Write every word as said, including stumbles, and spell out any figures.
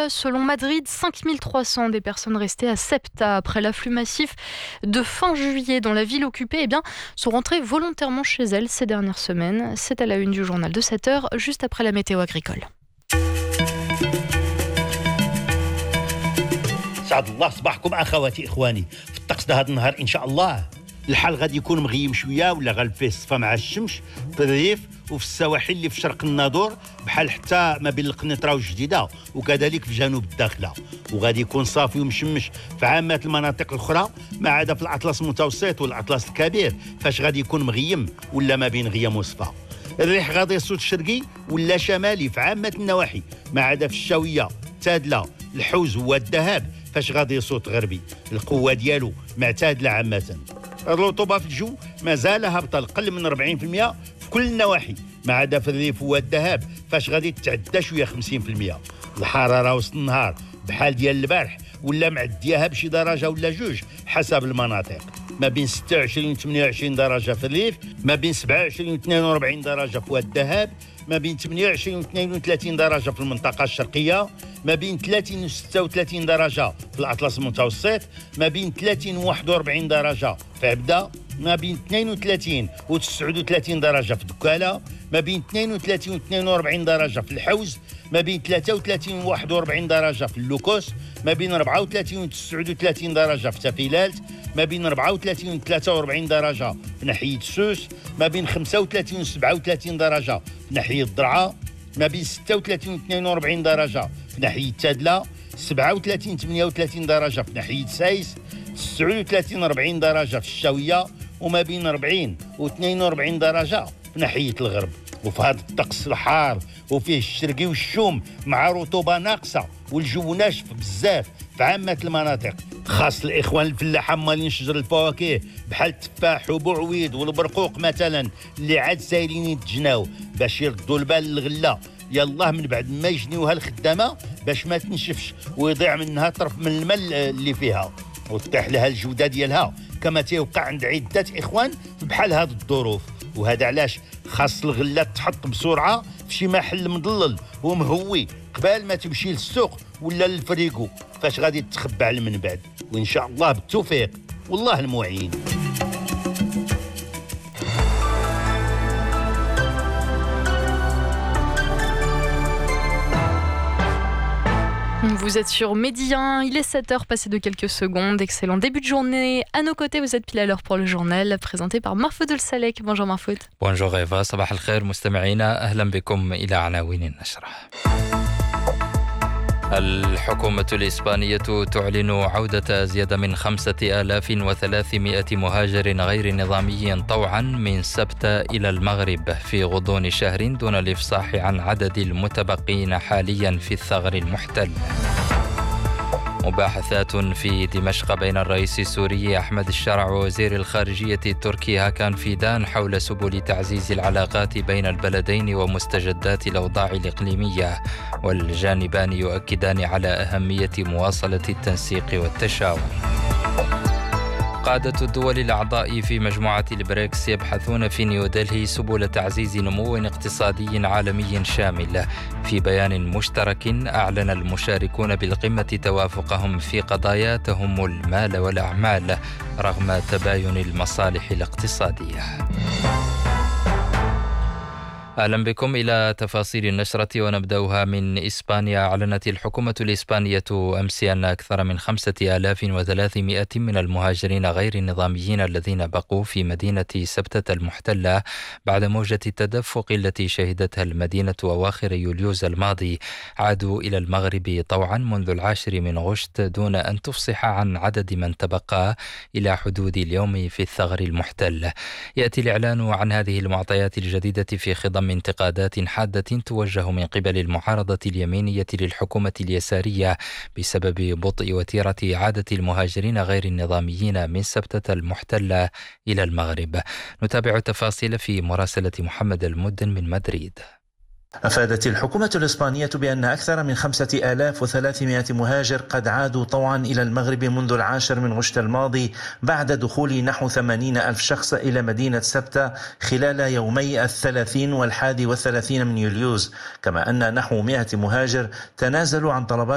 mois. Selon Madrid, cinq mille trois cents des personnes restées à Ceuta après l'afflux massif de fin juillet dans la ville occupée eh bien, sont rentrées volontairement chez elles ces dernières semaines. C'est à la une du journal de sept heures, juste après la météo agricole. سعد الله صباحكم اخواتي اخواني في الطقس هذا النهار ان شاء الله الحال غادي يكون مغيم شويه ولا غالب فيه الصفا مع الشمس في الريف وفي السواحل اللي في شرق الناظور بحال حتى ما بين القنيطره والجديده وكذلك في جنوب الداخله وغادي يكون صافي ومشمش في عامه المناطق الاخرى ما عدا في الاطلس المتوسط والاطلس الكبير فاش غادي يكون مغيم ولا ما بين غيم وصفا. الريح غادي يصوت شرقي ولا شمالي في عامه النواحي ما عدا في الشاويه تادله الحوز والذهب فاش غادي يصوت غربي القوه ديالو معتادله عامه. الرطوبه في الجو مازال هابطه اقل من أربعين بالمئة في كل النواحي ما عدا في الريف والذهب فاش غادي تتعدى شويه خمسين بالمئة. الحراره وسط النهار بحال ديال البارح ولا معدياها بشي درجه ولا جوج حسب المناطق ما بين ستة وعشرين و ثمانية وعشرين درجه في الريف ما بين سبعة وعشرين و اثنين وأربعين درجه في الذهب ما بين ثمانية وعشرين و اثنين وثلاثين درجه في المنطقه الشرقيه ما بين ثلاثين و ستة وثلاثين درجه في الاطلس المتوسط ما بين ثلاثين و واحد وأربعين درجه في عبده ما بين اثنين وثلاثين و تسعة وثلاثين درجه في دكاله ما بين اثنين وثلاثين و اثنين وأربعين درجه في الحوز ما بين ثلاثة وثلاثين و واحد وأربعين درجه في اللوكوس ما بين أربعة وثلاثين و تسعة وثلاثين درجه في تافيلالت ما بين أربعة وثلاثين و ثلاثة وأربعين درجه في ناحيه سوس ما بين خمسة وثلاثين و سبعة وثلاثين درجه في ناحيه الضرعه ما بين ستة وثلاثين و اثنين وأربعين درجه في ناحيه تادله سبعة وثلاثين و ثمانية وثلاثين درجه في ناحيه سايس تسعة وثلاثين و أربعين درجه في الشاويه وما بين أربعين و اثنين وأربعين درجه في ناحيه الغرب. وفي هذا الطقس الحار وفيه الشرقي والشوم مع رطوبه ناقصه والجو ناشف بزاف في عامه المناطق خاص الاخوان الفلاحه مالين شجر الفواكه بحال التفاح وبوعويد والبرقوق مثلا اللي عاد سايلين يتجناو باش يردوا البال للغله يلاه من بعد ما يجنيوها الخدامه باش ما تنشفش ويضيع منها طرف من الماء اللي فيها وتطيح لها الجوده ديالها كما تيوقع عند عده اخوان بحال هذه الظروف. وهذا علاش خاص الغله تحط بسرعه في شي محل مضلل ومهوي قبل ما تمشي للسوق ولا للفريقو فاش غادي تخبى على من بعد وان شاء الله بالتوفيق والله المعين. Vous êtes sur Midi un, il est sept heures passées de quelques secondes. Excellent début de journée. À nos côtés, vous êtes pile à l'heure pour le journal, présenté par Marfoud El Salek. Bonjour Marfoud. Bonjour Eva, صباح الخير مستمعينا، أهلا بكم إلى عناوين النشرة. الحكومة الإسبانية تعلن عودة أزيد من خمسة آلاف وثلاثمائة مهاجر غير نظامي طوعا من سبتة إلى المغرب في غضون شهر دون الإفصاح عن عدد المتبقين حاليا في الثغر المحتل. مباحثات في دمشق بين الرئيس السوري أحمد الشرع ووزير الخارجية التركي هاكان فيدان حول سبل تعزيز العلاقات بين البلدين ومستجدات الأوضاع الإقليمية، والجانبان يؤكدان على أهمية مواصلة التنسيق والتشاور. قادة الدول الأعضاء في مجموعة البريكس يبحثون في نيودلهي سبل تعزيز نمو اقتصادي عالمي شامل. في بيان مشترك أعلن المشاركون بالقمة توافقهم في قضايا تهم المال والأعمال رغم تباين المصالح الاقتصادية. أهلا بكم إلى تفاصيل النشرة ونبدأها من إسبانيا. أعلنت الحكومة الإسبانية أمس أن أكثر من خمسة آلاف وثلاثمائة من المهاجرين غير النظاميين الذين بقوا في مدينة سبتة المحتلة بعد موجة التدفق التي شهدتها المدينة أواخر يوليوز الماضي عادوا إلى المغرب طوعا منذ العاشر من غشت دون أن تفصح عن عدد من تبقى إلى حدود اليوم في الثغر المحتل. يأتي الإعلان عن هذه المعطيات الجديدة في خضم انتقادات حادة توجه من قبل المعارضة اليمينية للحكومة اليسارية بسبب بطء وتيرة إعادة المهاجرين غير النظاميين من سبتة المحتلة إلى المغرب. نتابع التفاصيل في مراسلة محمد المدن من مدريد. أفادت الحكومة الإسبانية بأن أكثر من خمسة آلاف وثلاثمائة مهاجر قد عادوا طوعا إلى المغرب منذ العاشر من غشت الماضي بعد دخول نحو ثمانين ألف شخص إلى مدينة سبتة خلال يومي الثلاثين والحادي والثلاثين من يوليوز، كما أن نحو مئة مهاجر تنازلوا عن طلبات